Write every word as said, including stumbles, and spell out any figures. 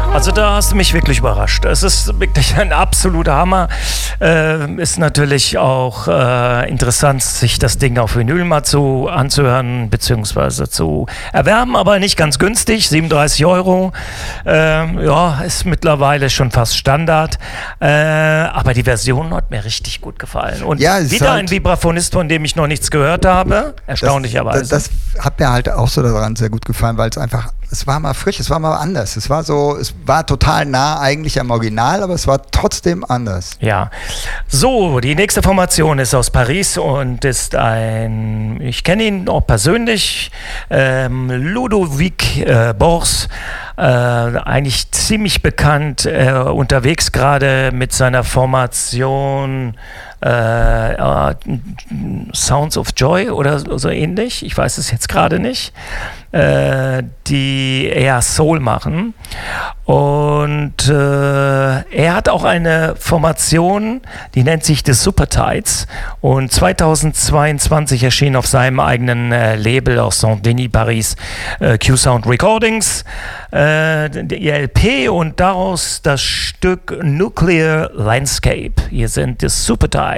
Also da hast du mich wirklich überrascht. Es ist wirklich ein absoluter Hammer. Äh, ist natürlich auch äh, interessant, sich das Ding auf Vinyl mal zu anzuhören bzw. zu erwerben, aber nicht ganz günstig. siebenunddreißig Euro. Äh, ja, ist mittlerweile schon fast Standard. Äh, aber die Version hat mir richtig gut gefallen. Und ja, wieder halt ein Vibraphonist, von dem ich noch nichts gehört habe. Erstaunlicherweise. Das, das, das hat mir halt auch so daran sehr gut gefallen, weil es einfach, es war mal frisch, es war mal anders. Es war so, es war total nah eigentlich am Original, aber es war trotzdem anders. Ja. So, die nächste Formation ist aus Paris und ist ein, ich kenne ihn auch persönlich, ähm, Ludovic äh, Bors, äh, eigentlich ziemlich bekannt, äh, unterwegs gerade mit seiner Formation äh, äh, Sounds of Joy oder so, so ähnlich, ich weiß es jetzt gerade nicht, äh, die eher Soul machen. Und äh, er hat auch eine Formation, die nennt sich The Super Tides, und zweitausendzweiundzwanzig erschien auf seinem eigenen äh, Label aus Saint-Denis, Paris, äh, Q-Sound Recordings, äh, die L P und daraus das Stück Nuclear Landscape. Hier sind The Super Tides.